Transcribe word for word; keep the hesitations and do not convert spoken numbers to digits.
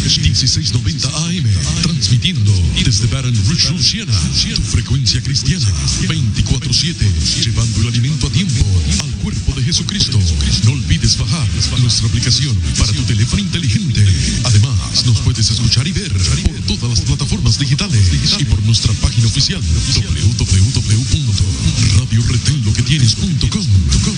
dieciséis noventa A M, transmitiendo desde Baton Rouge, Louisiana, tu frecuencia cristiana, veinticuatro siete, llevando el alimento a tiempo al cuerpo de Jesucristo. No olvides bajar nuestra aplicación para tu teléfono inteligente. Además, nos puedes escuchar y ver por todas las plataformas digitales y por nuestra página oficial doble u doble u doble u punto radio retén lo que tienes punto com.